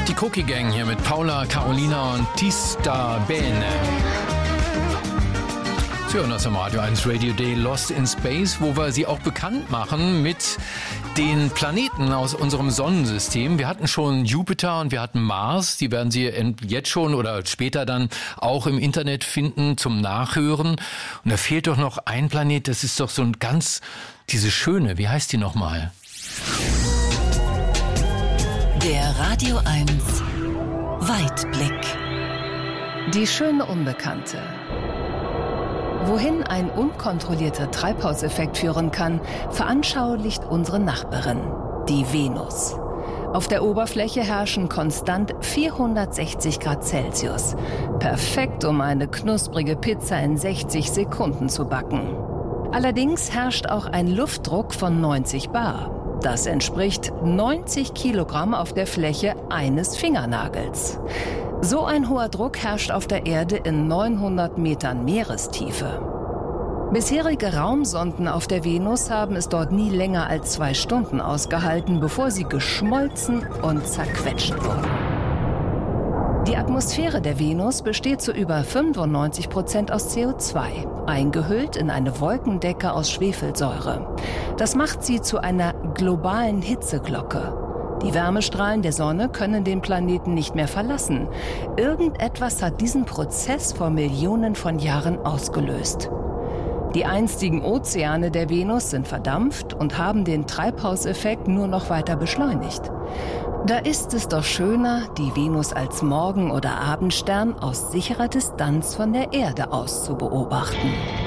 Die Cookie Gang hier mit Paula, Carolina und Tista Bene. Sie hören das am Radio 1 Radio Day Lost in Space, wo wir sie auch bekannt machen mit den Planeten aus unserem Sonnensystem. Wir hatten schon Jupiter und wir hatten Mars. Die werden Sie jetzt schon oder später dann auch im Internet finden zum Nachhören. Und da fehlt doch noch ein Planet, das ist doch so ein ganz, diese schöne, wie heißt die nochmal? Der Radio 1 Weitblick. Die schöne Unbekannte. Wohin ein unkontrollierter Treibhauseffekt führen kann, veranschaulicht unsere Nachbarin, die Venus. Auf der Oberfläche herrschen konstant 460 Grad Celsius. Perfekt, um eine knusprige Pizza in 60 Sekunden zu backen. Allerdings herrscht auch ein Luftdruck von 90 Bar. Das entspricht 90 Kilogramm auf der Fläche eines Fingernagels. So ein hoher Druck herrscht auf der Erde in 900 Metern Meerestiefe. Bisherige Raumsonden auf der Venus haben es dort nie länger als 2 Stunden ausgehalten, bevor sie geschmolzen und zerquetscht wurden. Die Atmosphäre der Venus besteht zu über 95% aus CO2, eingehüllt in eine Wolkendecke aus Schwefelsäure. Das macht sie zu einer globalen Hitzeglocke. Die Wärmestrahlen der Sonne können den Planeten nicht mehr verlassen. Irgendetwas hat diesen Prozess vor Millionen von Jahren ausgelöst. Die einstigen Ozeane der Venus sind verdampft und haben den Treibhauseffekt nur noch weiter beschleunigt. Da ist es doch schöner, die Venus als Morgen- oder Abendstern aus sicherer Distanz von der Erde aus zu beobachten.